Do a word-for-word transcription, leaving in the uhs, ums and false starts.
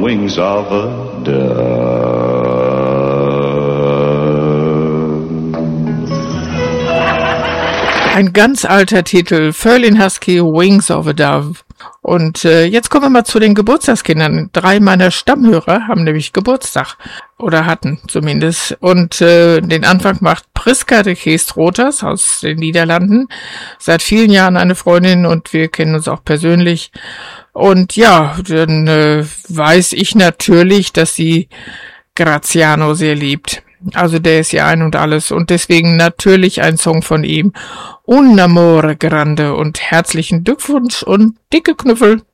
wings of a dove. Ein ganz alter Titel, Ferlin Husky, Wings of a Dove. Und äh, jetzt kommen wir mal zu den Geburtstagskindern. Drei meiner Stammhörer haben nämlich Geburtstag. Oder hatten zumindest. Und äh, den Anfang macht Priska de Geest-Roters aus den Niederlanden. Seit vielen Jahren eine Freundin und wir kennen uns auch persönlich. Und ja, dann äh, weiß ich natürlich, dass sie Graziano sehr liebt. Also der ist ihr ein und alles und deswegen natürlich ein Song von ihm. Un amore grande und herzlichen Glückwunsch und dicke Knüffel.